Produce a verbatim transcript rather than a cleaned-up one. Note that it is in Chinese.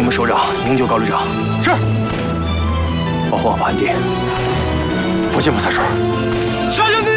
们首长营救高旅长。是。保护好安迪。不见不散水。 杀将军。